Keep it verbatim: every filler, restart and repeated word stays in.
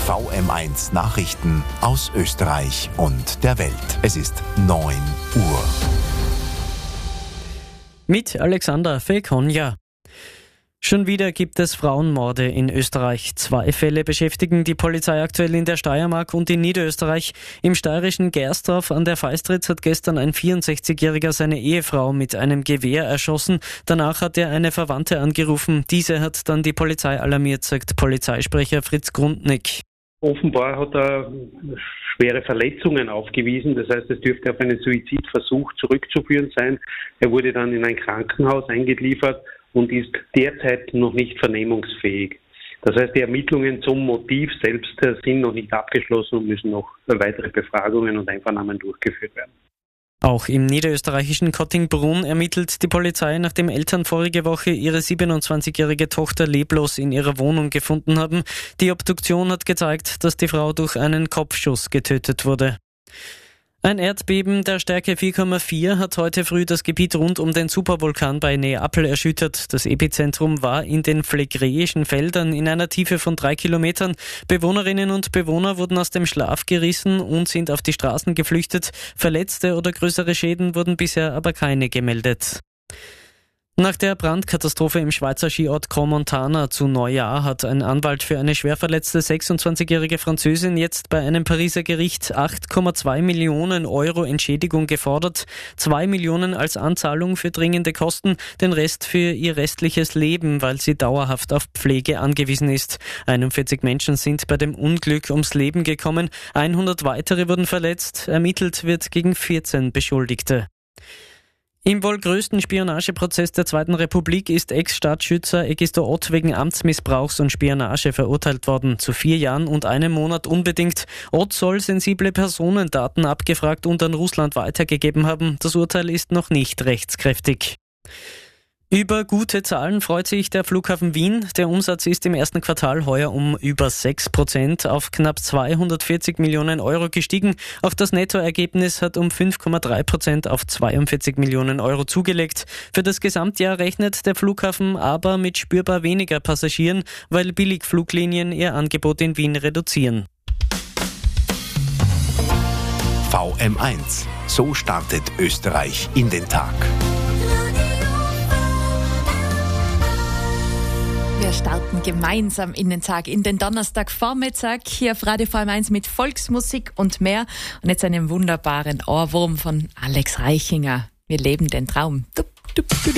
V M eins Nachrichten aus Österreich und der Welt. Es ist neun Uhr. Mit Alexander Felkonja. Schon wieder gibt es Frauenmorde in Österreich. Zwei Fälle beschäftigen die Polizei aktuell in der Steiermark und in Niederösterreich. Im steirischen Gersdorf an der Feistritz hat gestern ein vierundsechzigjähriger seine Ehefrau mit einem Gewehr erschossen. Danach hat er eine Verwandte angerufen. Diese hat dann die Polizei alarmiert, sagt Polizeisprecher Fritz Grundnick. Offenbar hat er schwere Verletzungen aufgewiesen. Das heißt, es dürfte auf einen Suizidversuch zurückzuführen sein. Er wurde dann in ein Krankenhaus eingeliefert und ist derzeit noch nicht vernehmungsfähig. Das heißt, die Ermittlungen zum Motiv selbst sind noch nicht abgeschlossen und müssen noch weitere Befragungen und Einvernahmen durchgeführt werden. Auch im niederösterreichischen Kottingbrunn ermittelt die Polizei, nachdem Eltern vorige Woche ihre siebenundzwanzigjährige Tochter leblos in ihrer Wohnung gefunden haben. Die Obduktion hat gezeigt, dass die Frau durch einen Kopfschuss getötet wurde. Ein Erdbeben der Stärke vier Komma vier hat heute früh das Gebiet rund um den Supervulkan bei Neapel erschüttert. Das Epizentrum war in den phlegräischen Feldern in einer Tiefe von drei Kilometern. Bewohnerinnen und Bewohner wurden aus dem Schlaf gerissen und sind auf die Straßen geflüchtet. Verletzte oder größere Schäden wurden bisher aber keine gemeldet. Nach der Brandkatastrophe im Schweizer Skiort Crans-Montana zu Neujahr hat ein Anwalt für eine schwer verletzte sechsundzwanzigjährige Französin jetzt bei einem Pariser Gericht acht Komma zwei Millionen Euro Entschädigung gefordert. zwei Millionen als Anzahlung für dringende Kosten, den Rest für ihr restliches Leben, weil sie dauerhaft auf Pflege angewiesen ist. einundvierzig Menschen sind bei dem Unglück ums Leben gekommen, hundert weitere wurden verletzt. Ermittelt wird gegen vierzehn Beschuldigte. Im wohl größten Spionageprozess der Zweiten Republik ist Ex-Staatsschützer Egisto Ott wegen Amtsmissbrauchs und Spionage verurteilt worden, zu vier Jahren und einem Monat unbedingt. Ott soll sensible Personendaten abgefragt und an Russland weitergegeben haben. Das Urteil ist noch nicht rechtskräftig. Über gute Zahlen freut sich der Flughafen Wien. Der Umsatz ist im ersten Quartal heuer um über sechs Prozent auf knapp zweihundertvierzig Millionen Euro gestiegen. Auch das Nettoergebnis hat um fünf Komma drei Prozent auf zweiundvierzig Millionen Euro zugelegt. Für das Gesamtjahr rechnet der Flughafen aber mit spürbar weniger Passagieren, weil Billigfluglinien ihr Angebot in Wien reduzieren. V M eins. So startet Österreich in den Tag. Wir starten gemeinsam in den Tag, in den Donnerstagvormittag, hier auf Radio V M eins mit Volksmusik und mehr. Und jetzt einen wunderbaren Ohrwurm von Alex Reichinger. Wir leben den Traum. Dup, dup, dup.